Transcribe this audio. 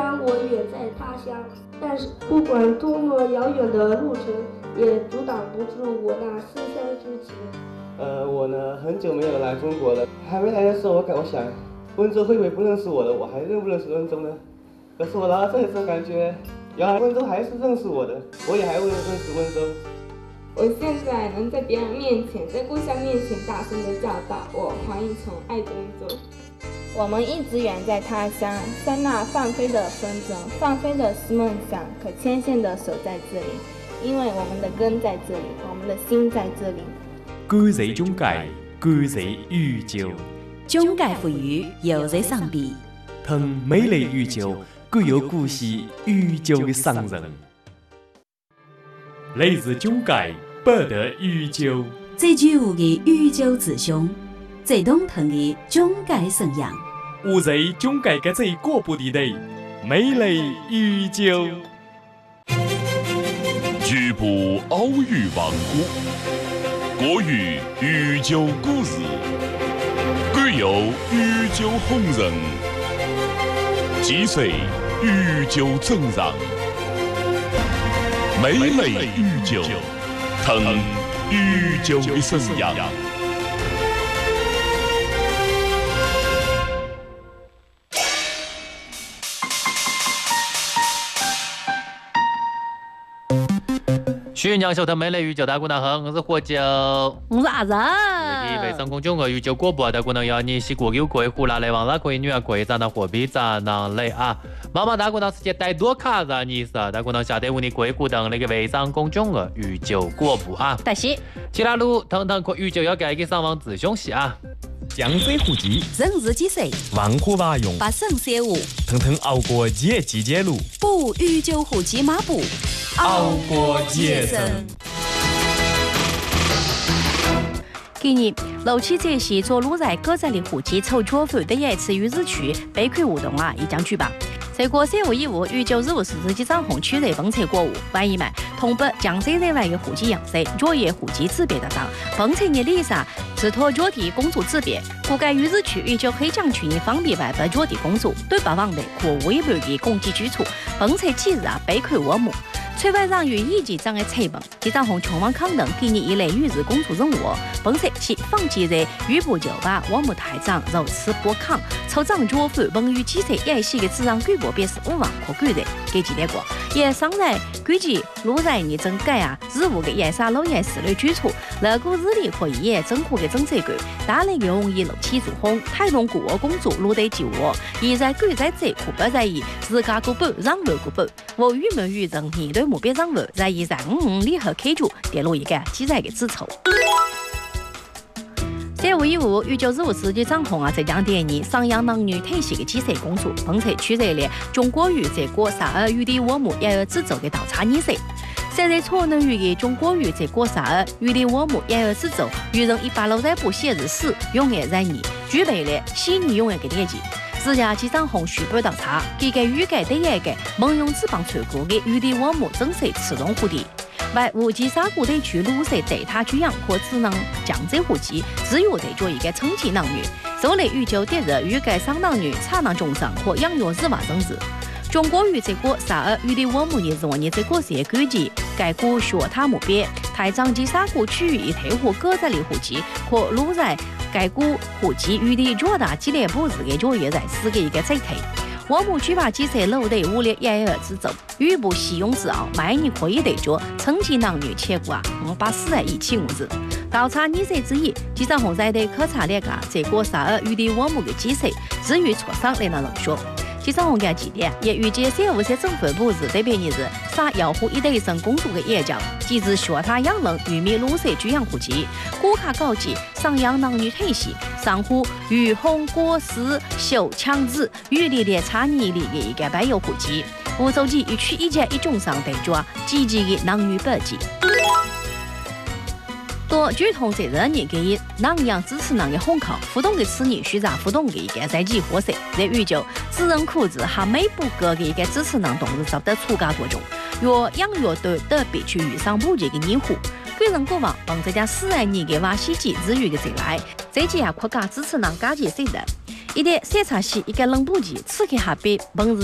然我远在他乡，但是不管多么遥远的路程，也阻挡不住我那思乡之情。 我呢很久没有来中国了，还没来的时候，我想温州会不会不认识我的，我还认不认识温州呢？可是我来到这里之后，感觉原来温州还是认识我的，我也还会认识温州。 我现在能在别人面前，在故乡面前大声地叫道：“我黄一从爱中州。” 我们一直远在他乡，在那放飞的风筝，放飞的是梦想，可牵线的手在这里，因为我们的根在这里，我们的心在这里。 感谢中介，感谢宇宙。 中介赋予，又在上边。 同美丽宇宙，具有故事宇宙的商人。来自中介，不得宇宙。 最具有的宇宙志向，最动听的中介声音。 我在中介嘅最广播地带，美丽宇宙。 局部奥语王国，国语宇宙故事，具有宇宙红人，击碎宇宙真人，美丽宇宙，听宇宙的声音。 徐娘收听美丽宇宙，大姑娘好，我是火酒， 我是阿仁。 微信公众号宇宙广播，大姑娘要你是国有可以胡拿来往那可以女儿可以咱那货币咱那来啊！妈妈大姑娘时间带多卡让你是大姑娘下载我的贵股等那个微信公众号宇宙广播啊！ 但是其他路腾腾可宇宙要改个上网自凶息啊！ 江浙沪籍， 人日几岁？ 万户瓦用， 把省三五， 腾腾熬过节季节路， 步宇宙户籍马步， 熬过节生。 今年6期这些坐落在各自的户籍筹缴费的一次与日区备款活动啊，已将举办。这个3月1日，宇宙日务市自己掌控区内本车国务玩意们通报江浙人员的户籍样式、作业户籍指别等等，本车的里上自托着地工作指别，覆盖与日区宇宙黑将区的方便外部着地工作，对北方的和微博的攻击基础，本车几日啊备款落幕。崔会长与以及长的车本，机长红全网抗等今年以来与日工作任务，本车其放弃在预报酒吧王母台长如此播抗，抽长脚费本与记者也是个自然举报表示5万可举的，给几点过，也上来估计路在你整改啊，日务的也啥老也是类举措，那个日里可以也政府的政策局，大力的容易6期做红，太容国工作路得救我，现在举在这可不在意自家个本让路个本，我与没与人面对目标任务，在以5联合开局跌落一个记载的指筹。3月1日，宇宙日务司机掌控啊，浙江第2上阳男女退休的记者工作，本车取得了中国语这个12语的我们也要制作的调查意识。现在错能语的中国语这个12语的我们也要制作，与人160部写日史用的人意，具备了细腻用的个年纪。自家机长红徐报调查，给个预改的一个蒙用脂肪出国的语的我们正式启动户的。外无锡沙谷地区陆社对他居养或只能江浙户籍，只有得做一个称级男女，受累宇宙第日预改上男女差男中上或养育日娃政治。中国语这个12语的我们也是这个是估计，该股学他目标，台长及沙谷区域一退户各自的户籍，可录在该股户籍与的做大积累部子的作业在4个一个再退。我们举办记者楼的物力也要制作，预不使用之后，每年可以得着称级男女切股啊，584人一起物资。调查20岁之一，机长红在的考察了个这个12语的我们的记者，至于磋商来那人说。机长红个几点也预计3月政府部是这边日撒要户一代生工作的演讲，即是学他养人与民陆社居养户籍，顾卡高级上阳男女退息，上户与红果实秀强子与里的差异里的一个白有户籍，福州籍一区一家一种上得抓积极的男女百级。多剧通责任人给南阳支持人的红考互动的次年虚杂互动的一个在即获胜，在宇宙自认苦子还没不个的一个支持人同时找得出家多种，若养育对的必须遇上不及的年户，个人过往帮这家4人年的瓦西基日语的再来，这几下国家支持人加级谁的，一点审查系一个冷不及，此刻还比本日